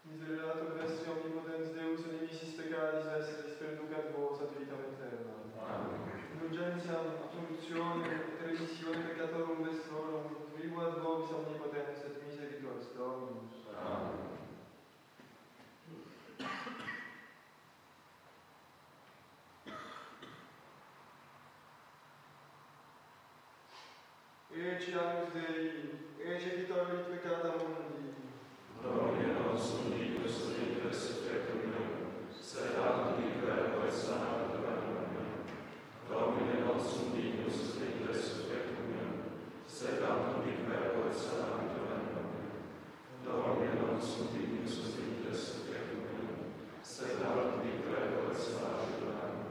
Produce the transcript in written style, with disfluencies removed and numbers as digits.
Miserere Bestia omnipotens Deus et dimissis peccatis vesseris perducat vos ad vitam aeterna. Amen. Indulgentiam, absolutione et remissione peccatorum vestrorum, tribuat vobis omnipotens et misericors Dominus. Amen. Ecce agnus Dei, ecce vitorium peccata mundi. Domine nostrum, Deus, et sepetum meum, sed ad libera et sana